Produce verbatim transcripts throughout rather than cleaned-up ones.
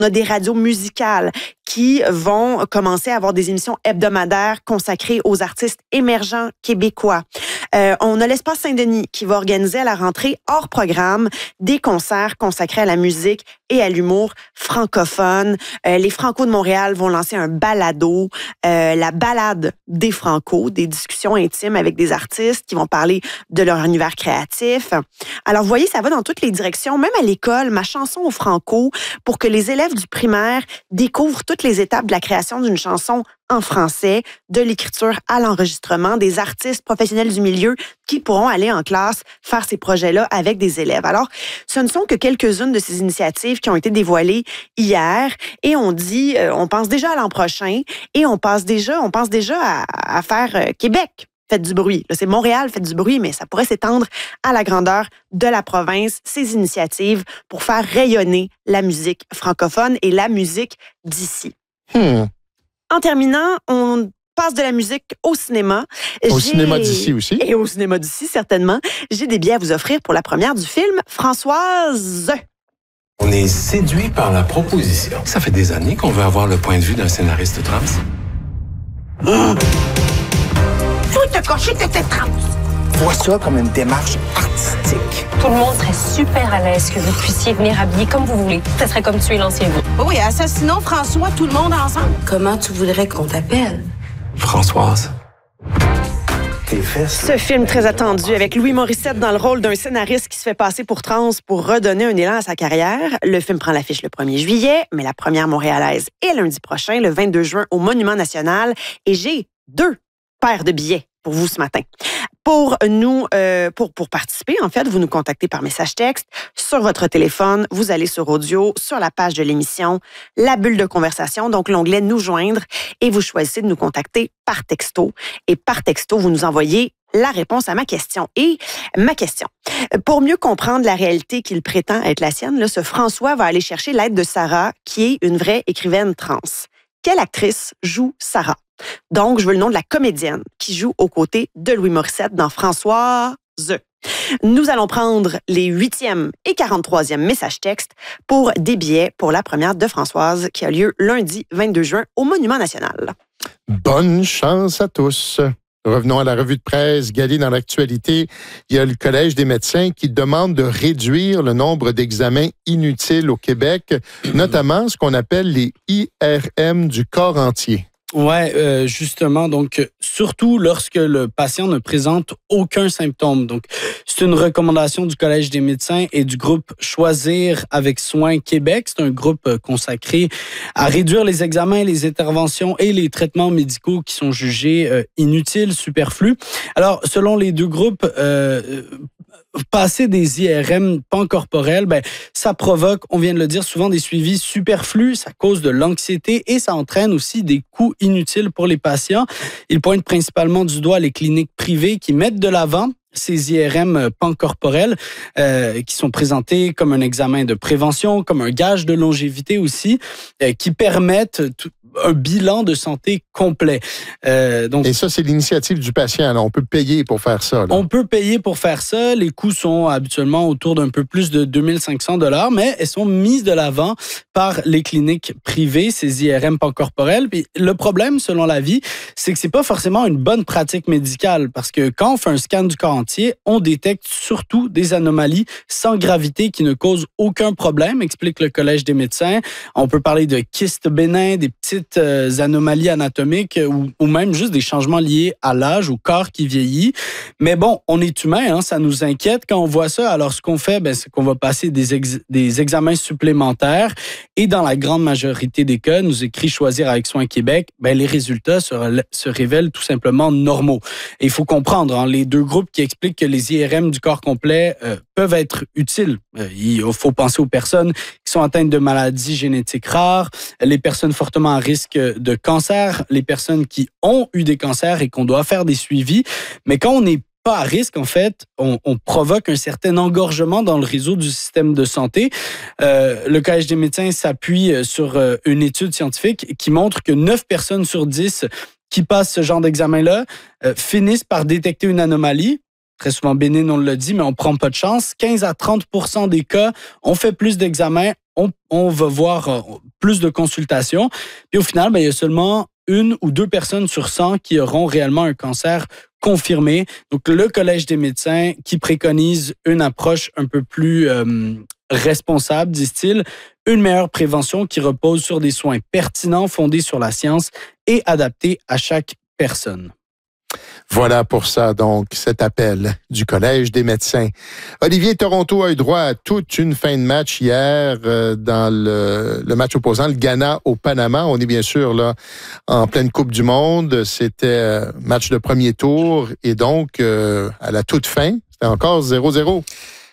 On a des radios musicales qui vont commencer à avoir des émissions hebdomadaires consacrées aux artistes émergents québécois. Euh, on a l'Espace Saint-Denis qui va organiser à la rentrée hors programme des concerts consacrés à la musique et à l'humour francophone. Euh, les Franco de Montréal vont lancer un balado, euh, la balade des Franco, des discussions intimes avec des artistes qui vont parler de leur univers créatif. Alors, vous voyez, ça va dans toutes les directions, même à l'école, ma chanson au Franco, pour que les élèves du primaire découvrent toutes les étapes de la création d'une chanson en français, de l'écriture à l'enregistrement, des artistes professionnels du milieu qui pourront aller en classe faire ces projets-là avec des élèves. Alors, ce ne sont que quelques-unes de ces initiatives qui ont été dévoilées hier et on dit, euh, on pense déjà à l'an prochain et on pense déjà, on pense déjà à, à faire euh, Québec. Faites du bruit. Là, c'est Montréal, faites du bruit, mais ça pourrait s'étendre à la grandeur de la province, ces initiatives pour faire rayonner la musique francophone et la musique d'ici. Hmm. En terminant, on passe de la musique au cinéma. Au J'ai... cinéma d'ici aussi. Et au cinéma d'ici, certainement. J'ai des billets à vous offrir pour la première du film Françoise. On est séduit par la proposition. Ça fait des années qu'on veut avoir le point de vue d'un scénariste trans. Mmh. Faut te cocher que t'étais trans. Vois ça comme une démarche artistique. Tout le monde serait super à l'aise que vous puissiez venir habiller comme vous voulez. Ça serait comme tuer l'ancien vous. Oh oui, assassinons François, tout le monde ensemble. Comment tu voudrais qu'on t'appelle? Françoise. Tes fesses. Ce film très attendu avec Louis Morissette dans le rôle d'un scénariste qui se fait passer pour trans pour redonner un élan à sa carrière. Le film prend l'affiche le premier juillet, mais la première montréalaise est lundi prochain, le vingt-deux juin, au Monument National. Et j'ai deux paires de billets pour vous ce matin. Pour nous, euh, pour, pour participer, en fait, vous nous contactez par message texte sur votre téléphone. Vous allez sur audio, sur la page de l'émission, la bulle de conversation, donc l'onglet Nous joindre, et vous choisissez de nous contacter par texto. Et par texto, vous nous envoyez la réponse à ma question. Et ma question, pour mieux comprendre la réalité qu'il prétend être la sienne, là, ce François va aller chercher l'aide de Sarah, qui est une vraie écrivaine trans. Quelle actrice joue Sarah? Donc, je veux le nom de la comédienne qui joue aux côtés de Louis Morissette dans Françoise. Nous allons prendre les huitième et quarante-troisième messages textes pour des billets pour la première de Françoise qui a lieu lundi vingt-deux juin au Monument National. Bonne chance à tous. Revenons à la revue de presse. Galé dans l'actualité, il y a le Collège des médecins qui demande de réduire le nombre d'examens inutiles au Québec, notamment ce qu'on appelle les I R M du corps entier. Ouais, euh, justement, donc surtout lorsque le patient ne présente aucun symptôme. Donc, c'est une recommandation du Collège des médecins et du groupe Choisir avec soin Québec. C'est un groupe consacré à réduire les examens, les interventions et les traitements médicaux qui sont jugés euh, inutiles, superflus. Alors, selon les deux groupes, euh, passer des I R M pancorporels, ben, ça provoque, on vient de le dire, souvent des suivis superflus, ça cause de l'anxiété et ça entraîne aussi des coûts inutiles pour les patients. Ils pointent principalement du doigt les cliniques privées qui mettent de l'avant ces I R M pancorporels euh, qui sont présentés comme un examen de prévention, comme un gage de longévité aussi, euh, qui permettent tout, un bilan de santé complet. Euh, donc, Et ça, c'est l'initiative du patient. Là. On peut payer pour faire ça. Là. On peut payer pour faire ça. Les coûts sont habituellement autour d'un peu plus de deux mille cinq cents dollars, mais elles sont mises de l'avant par les cliniques privées, ces I R M pancorporels. Puis le problème, selon l'avis, c'est que c'est pas forcément une bonne pratique médicale parce que quand on fait un scan du corps entier, on détecte surtout des anomalies sans gravité qui ne causent aucun problème, explique le Collège des médecins. On peut parler de kystes bénins, des petites anomalies anatomiques ou, ou même juste des changements liés à l'âge, au corps qui vieillit. Mais bon, on est humain, hein, ça nous inquiète quand on voit ça. Alors, ce qu'on fait, ben, c'est qu'on va passer des, ex- des examens supplémentaires et dans la grande majorité des cas, nous écrit Choisir avec soin Québec, ben, les résultats se, re- se révèlent tout simplement normaux. Et il faut comprendre, hein, les deux groupes qui expliquent que les I R M du corps complet euh, peuvent être utiles. Euh, il faut penser aux personnes qui sont atteintes de maladies génétiques rares, les personnes fortement à risque de cancer, les personnes qui ont eu des cancers et qu'on doit faire des suivis. Mais quand on n'est pas à risque, en fait, on, on provoque un certain engorgement dans le réseau du système de santé. Euh, le Collège des médecins s'appuie sur euh, une étude scientifique qui montre que neuf personnes sur dix qui passent ce genre d'examen-là euh, finissent par détecter une anomalie. Très souvent bénigne, on l'a dit, mais on prend pas de chance. quinze à trente pour cent des cas, on fait plus d'examens, on, on va voir plus de consultations. Puis au final, ben, il y a seulement une ou deux personnes sur cent qui auront réellement un cancer confirmé. Donc, le Collège des médecins qui préconise une approche un peu plus euh, responsable, disent-ils, une meilleure prévention qui repose sur des soins pertinents, fondés sur la science et adaptés à chaque personne. Voilà pour ça, donc, cet appel du Collège des médecins. Olivier, Toronto a eu droit à toute une fin de match hier euh, dans le, le match opposant, le Ghana au Panama. On est bien sûr là en pleine Coupe du Monde. C'était euh, match de premier tour et donc, euh, à la toute fin, c'était encore zéro zéro.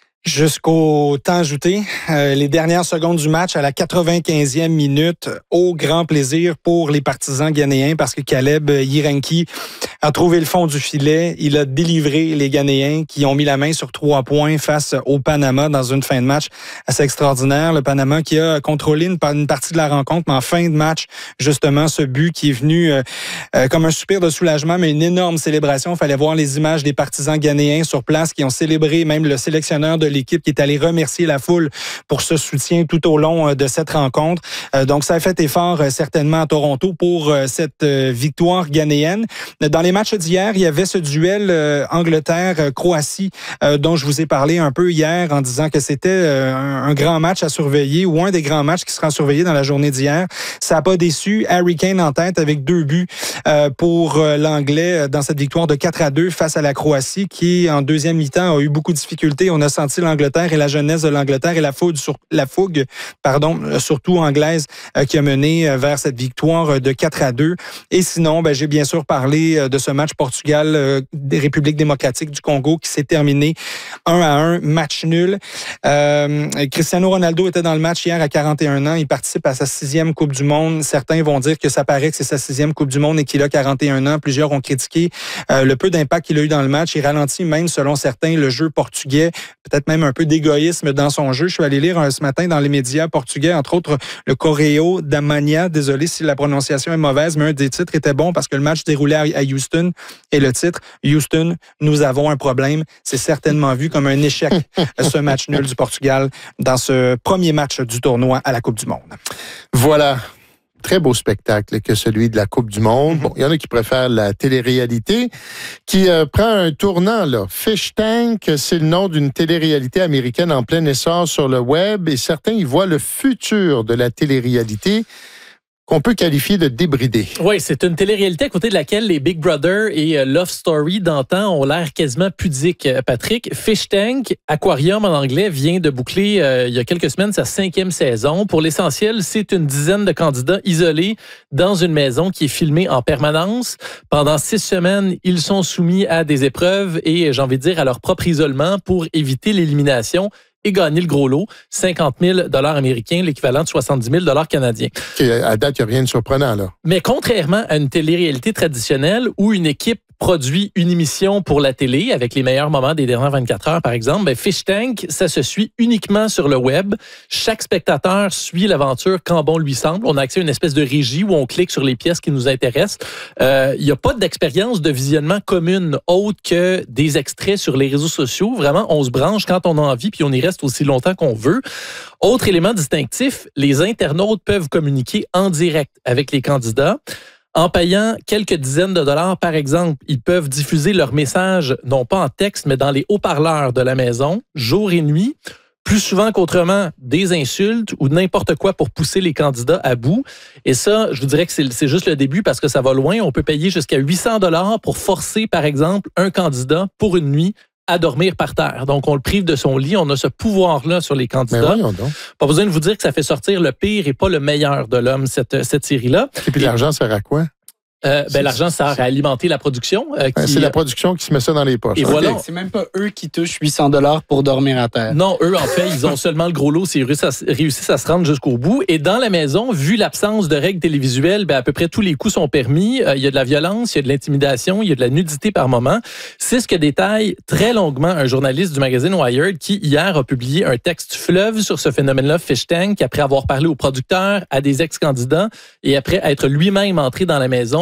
Jusqu'au temps ajouté, euh, les dernières secondes du match à la quatre-vingt-quinzième minute, au grand plaisir pour les partisans ghanéens parce que Caleb Yirenki a trouvé le fond du filet. Il a délivré les Ghanéens qui ont mis la main sur trois points face au Panama dans une fin de match assez extraordinaire. Le Panama qui a contrôlé une, une partie de la rencontre, mais en fin de match, justement, ce but qui est venu euh, euh, comme un soupir de soulagement, mais une énorme célébration. Il fallait voir les images des partisans ghanéens sur place qui ont célébré, même le sélectionneur de l'équipe qui est allé remercier la foule pour ce soutien tout au long de cette rencontre. Donc, ça a fait effort certainement à Toronto pour cette victoire ghanéenne. Dans les matchs d'hier, il y avait ce duel Angleterre-Croatie dont je vous ai parlé un peu hier en disant que c'était un grand match à surveiller ou un des grands matchs qui sera surveillé dans la journée d'hier. Ça n'a pas déçu. Harry Kane en tête avec deux buts pour l'Anglais dans cette victoire de quatre à deux face à la Croatie qui, en deuxième mi-temps, a eu beaucoup de difficultés. On a senti l'Angleterre et la jeunesse de l'Angleterre et la fougue, sur, la fougue pardon, surtout anglaise, euh, qui a mené vers cette victoire de quatre à deux. Et sinon, ben, j'ai bien sûr parlé de ce match Portugal euh, des Républiques démocratiques du Congo qui s'est terminé un à un, match nul. Euh, Cristiano Ronaldo était dans le match hier à quarante et un ans. Il participe à sa sixième Coupe du Monde. Certains vont dire que ça paraît que c'est sa sixième Coupe du Monde et qu'il a quarante et un ans. Plusieurs ont critiqué euh, le peu d'impact qu'il a eu dans le match. Il ralentit même, selon certains, le jeu portugais, peut-être même un peu d'égoïsme dans son jeu. Je suis allé lire un, ce matin dans les médias portugais, entre autres le Correio da Manhã, désolé si la prononciation est mauvaise, mais un des titres était bon parce que le match déroulait à Houston et le titre, Houston, nous avons un problème. C'est certainement vu comme un échec, ce match nul du Portugal dans ce premier match du tournoi à la Coupe du Monde. Voilà. Très beau spectacle que celui de la Coupe du Monde. Bon, il y en a qui préfèrent la télé-réalité qui euh, prend un tournant, là. Fish Tank, c'est le nom d'une télé-réalité américaine en plein essor sur le web et certains y voient le futur de la télé-réalité qu'on peut qualifier de débridé. Oui, c'est une télé-réalité à côté de laquelle les Big Brother et Love Story d'antan ont l'air quasiment pudiques. Patrick, Fish Tank, Aquarium en anglais, vient de boucler euh, il y a quelques semaines sa cinquième saison. Pour l'essentiel, c'est une dizaine de candidats isolés dans une maison qui est filmée en permanence. Pendant six semaines, ils sont soumis à des épreuves et, j'ai envie de dire, à leur propre isolement pour éviter l'élimination et gagner le gros lot, cinquante mille dollars américains, l'équivalent de soixante-dix mille dollars canadiens. Okay, à date, il n'y a rien de surprenant, là. Mais contrairement à une télé-réalité traditionnelle où une équipe produit une émission pour la télé avec les meilleurs moments des dernières vingt-quatre heures, par exemple, ben Fish Tank, ça se suit uniquement sur le web. Chaque spectateur suit l'aventure quand bon lui semble. On a accès à une espèce de régie où on clique sur les pièces qui nous intéressent. Euh, il n'y a pas d'expérience de visionnement commune autre que des extraits sur les réseaux sociaux. Vraiment, on se branche quand on a envie puis on y reste aussi longtemps qu'on veut. Autre élément distinctif, les internautes peuvent communiquer en direct avec les candidats. En payant quelques dizaines de dollars, par exemple, ils peuvent diffuser leur message, non pas en texte, mais dans les haut-parleurs de la maison, jour et nuit, plus souvent qu'autrement, des insultes ou n'importe quoi pour pousser les candidats à bout. Et ça, je vous dirais que c'est, c'est juste le début parce que ça va loin. On peut payer jusqu'à huit cents dollars pour forcer, par exemple, un candidat pour une nuit à dormir par terre. Donc, on le prive de son lit. On a ce pouvoir-là sur les candidats. Pas besoin de vous dire que ça fait sortir le pire et pas le meilleur de l'homme, cette, cette série-là. Et puis, et l'argent sert à quoi? Euh, ben, l'argent sert à alimenter la production. Euh, qui... C'est la production qui se met ça dans les poches. Et okay. voilà. C'est même pas eux qui touchent huit cents dollars pour dormir à terre. Non, eux, en fait, ils ont seulement le gros lot s'ils réussissent à se rendre jusqu'au bout. Et dans la maison, vu l'absence de règles télévisuelles, ben, à peu près tous les coups sont permis. Euh, il y a de la violence, il y a de l'intimidation, il y a de la nudité par moment. C'est ce que détaille très longuement un journaliste du magazine Wired qui, hier, a publié un texte fleuve sur ce phénomène-là, Fish Tank, après avoir parlé aux producteurs, à des ex-candidats et après être lui-même entré dans la maison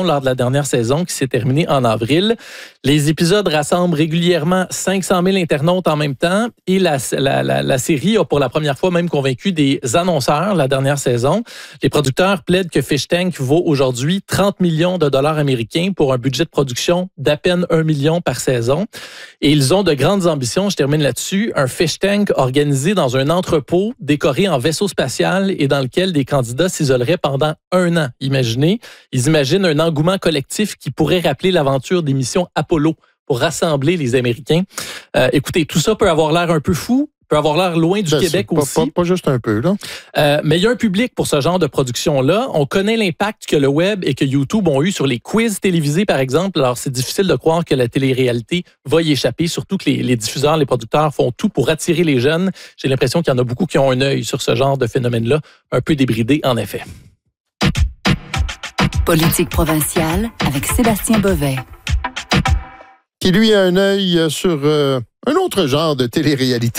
lors de la dernière saison qui s'est terminée en avril. Les épisodes rassemblent régulièrement cinq cent mille internautes en même temps et la, la, la, la série a pour la première fois même convaincu des annonceurs la dernière saison. Les producteurs plaident que Fish Tank vaut aujourd'hui trente millions de dollars américains pour un budget de production d'à peine un million par saison. Et ils ont de grandes ambitions, je termine là-dessus, un Fish Tank organisé dans un entrepôt décoré en vaisseau spatial et dans lequel des candidats s'isoleraient pendant un an. Imaginez, ils imaginent un engouement collectif qui pourrait rappeler l'aventure des missions Apollo pour rassembler les Américains. Euh, écoutez, tout ça peut avoir l'air un peu fou, peut avoir l'air loin du ben, Québec pas, aussi. Pas, pas juste un peu, là. Euh, mais il y a un public pour ce genre de production-là. On connaît l'impact que le web et que YouTube ont eu sur les quiz télévisés, par exemple. Alors, c'est difficile de croire que la télé-réalité va y échapper, surtout que les, les diffuseurs, les producteurs font tout pour attirer les jeunes. J'ai l'impression qu'il y en a beaucoup qui ont un œil sur ce genre de phénomène-là, un peu débridé, en effet. Politique provinciale avec Sébastien Bovet. Qui, lui, a un œil sur euh, un autre genre de télé-réalité.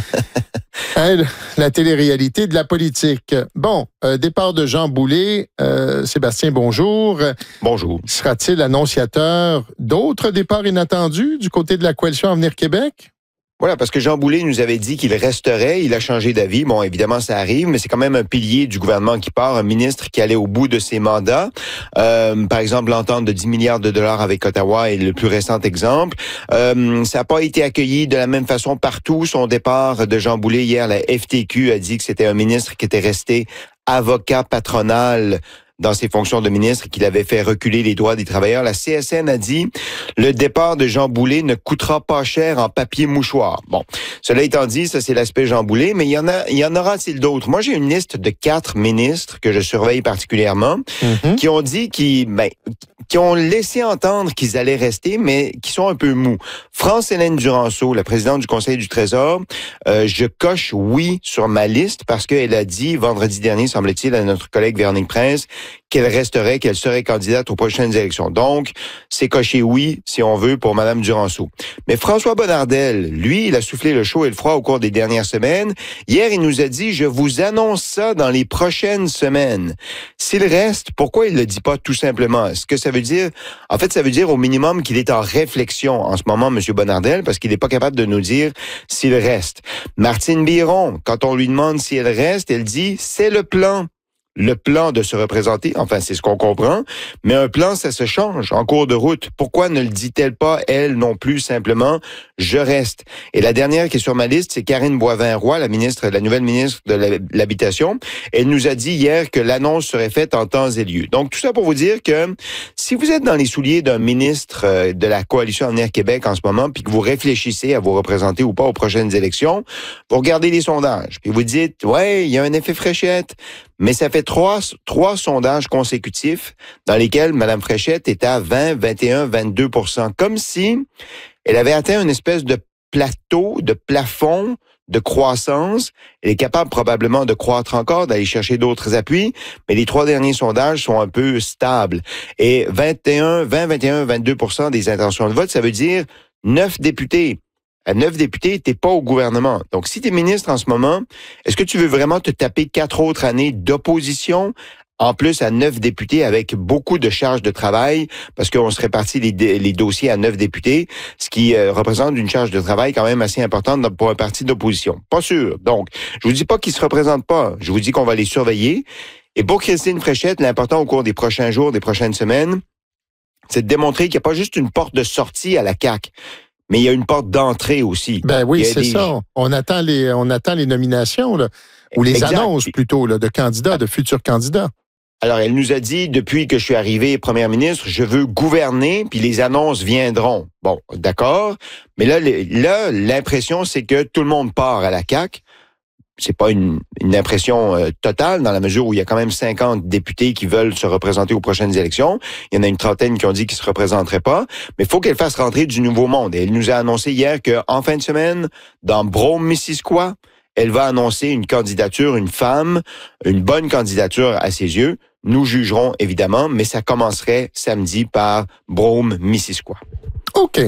Hein, la télé-réalité de la politique. Bon, euh, départ de Jean Boulet. Euh, Sébastien, bonjour. Bonjour. Sera-t-il annonciateur d'autres départs inattendus du côté de la coalition Avenir Québec? Voilà, parce que Jean Boulet nous avait dit qu'il resterait. Il a changé d'avis. Bon, évidemment, ça arrive, mais c'est quand même un pilier du gouvernement qui part, un ministre qui allait au bout de ses mandats. Euh, par exemple, l'entente de dix milliards de dollars avec Ottawa est le plus récent exemple. Euh, ça n'a pas été accueilli de la même façon partout. Son départ de Jean Boulet hier, la F T Q a dit que c'était un ministre qui était resté avocat patronal dans ses fonctions de ministre, qu'il avait fait reculer les droits des travailleurs. La C S N a dit le départ de Jean Boulet ne coûtera pas cher en papier mouchoir. Bon, cela étant dit, ça c'est l'aspect Jean Boulet, mais il y en a, il y en aura-t-il d'autres? Moi, j'ai une liste de quatre ministres que je surveille particulièrement, mm-hmm. qui ont dit qu'ils, ben, qui ont laissé entendre qu'ils allaient rester, mais qui sont un peu mous. France-Hélène Duranceau, la présidente du Conseil du Trésor, euh, je coche oui sur ma liste parce qu'elle a dit vendredi dernier, semble-t-il, à notre collègue Véronique Prince, qu'elle resterait, qu'elle serait candidate aux prochaines élections. Donc, c'est coché oui, si on veut, pour Mme Duranceau. Mais François Bonnardel, lui, il a soufflé le chaud et le froid au cours des dernières semaines. Hier, il nous a dit, je vous annonce ça dans les prochaines semaines. S'il reste, pourquoi il le dit pas tout simplement? Est-ce que ça veut dire, en fait, ça veut dire au minimum qu'il est en réflexion en ce moment, M. Bonnardel, parce qu'il n'est pas capable de nous dire s'il reste. Martine Biron, quand on lui demande si elle reste, elle dit, c'est le plan. Le plan de se représenter, enfin, c'est ce qu'on comprend, mais un plan, ça se change en cours de route. Pourquoi ne le dit-elle pas, elle non plus, simplement, je reste? Et la dernière qui est sur ma liste, c'est Karine Boivin-Roy, la ministre, la nouvelle ministre de l'Habitation. Elle nous a dit hier que l'annonce serait faite en temps et lieu. Donc, tout ça pour vous dire que si vous êtes dans les souliers d'un ministre de la Coalition Avenir Québec en ce moment, puis que vous réfléchissez à vous représenter ou pas aux prochaines élections, vous regardez les sondages, puis vous dites, ouais, il y a un effet fréchette. Mais ça fait trois, trois sondages consécutifs dans lesquels Mme Fréchette est à vingt, vingt et un, vingt-deux pour cent. Comme si elle avait atteint une espèce de plateau, de plafond de croissance. Elle est capable probablement de croître encore, d'aller chercher d'autres appuis, mais les trois derniers sondages sont un peu stables. Et vingt et un, vingt, vingt et un, vingt-deux pour cent des intentions de vote, ça veut dire neuf députés. À neuf députés, t'es pas au gouvernement. Donc, si t'es ministre en ce moment, est-ce que tu veux vraiment te taper quatre autres années d'opposition, en plus à neuf députés avec beaucoup de charges de travail, parce qu'on se répartit les, les dossiers à neuf députés, ce qui euh, représente une charge de travail quand même assez importante pour un parti d'opposition. Pas sûr. Donc, je vous dis pas qu'ils se représentent pas. Je vous dis qu'on va les surveiller. Et pour Christine Fréchette, l'important au cours des prochains jours, des prochaines semaines, c'est de démontrer qu'il n'y a pas juste une porte de sortie à la C A Q. Mais il y a une porte d'entrée aussi. Ben oui, c'est des... ça. On attend les, on attend les nominations, là, ou les exact. annonces plutôt, là, de candidats, de futurs candidats. Alors, elle nous a dit, depuis que je suis arrivée première ministre, je veux gouverner, puis les annonces viendront. Bon, d'accord. Mais là, là, l'impression, c'est que tout le monde part à la C A Q. C'est pas une, une impression euh, totale, dans la mesure où il y a quand même cinquante députés qui veulent se représenter aux prochaines élections. Il y en a une trentaine qui ont dit qu'ils se représenteraient pas. Mais il faut qu'elle fasse rentrer du nouveau monde. Et elle nous a annoncé hier qu'en fin de semaine, dans Brome-Missisquoi, elle va annoncer une candidature, une femme, une bonne candidature à ses yeux. Nous jugerons, évidemment, mais ça commencerait samedi par Brome-Missisquoi. OK.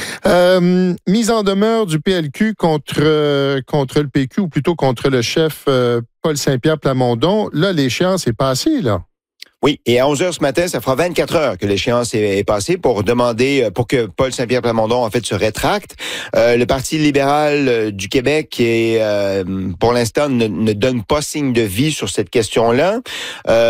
Euh, mise en demeure du P L Q contre, euh, contre le P Q, ou plutôt contre le chef euh, Paul Saint-Pierre Plamondon. Là, l'échéance est passée, là. Oui, et à onze heures ce matin, ça fera vingt-quatre heures que l'échéance est, est passée pour demander, pour que Paul Saint-Pierre Plamondon, en fait, se rétracte. Euh, le Parti libéral euh, du Québec, est, euh, pour l'instant, ne, ne donne pas signe de vie sur cette question-là. Euh,